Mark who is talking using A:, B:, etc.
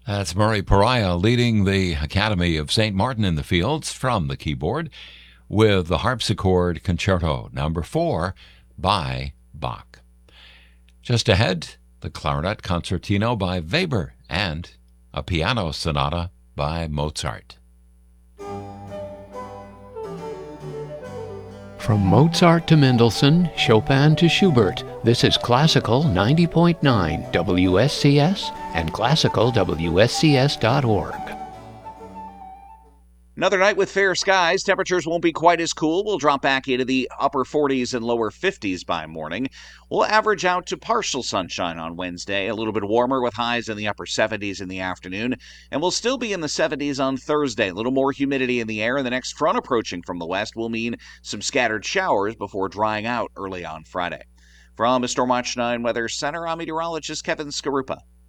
A: That's Murray Pariah leading the Academy of St. Martin in the Fields from the keyboard with the harpsichord Concerto Number 4 by Bach. Just ahead, the Clarinet Concertino by Weber and a Piano Sonata by Mozart.
B: From Mozart to Mendelssohn, Chopin to Schubert, this is Classical 90.9 WSCS and classicalwscs.org.
C: Another night with fair skies. Temperatures won't be quite as cool. We'll drop back into the upper 40s and lower 50s by morning. We'll average out to partial sunshine on Wednesday, a little bit warmer with highs in the upper 70s in the afternoon, and we'll still be in the 70s on Thursday. A little more humidity in the air, and the next front approaching from the west will mean some scattered showers before drying out early on Friday. From the Stormwatch 9 Weather Center, I'm meteorologist Kevin Skarupa.